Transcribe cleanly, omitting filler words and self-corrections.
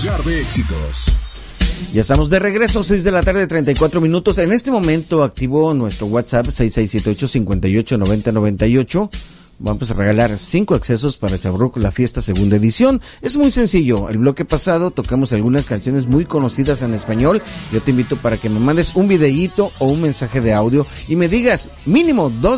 Lugar de éxitos. Ya estamos de regreso, 6 de la tarde, 34 minutos. En este momento activo nuestro WhatsApp 6678-589098. Vamos a regalar 5 accesos para Chavorruco La Fiesta segunda edición. Es muy sencillo. El bloque pasado tocamos algunas canciones muy conocidas en español. Yo te invito para que me mandes un videíto o un mensaje de audio y me digas mínimo 2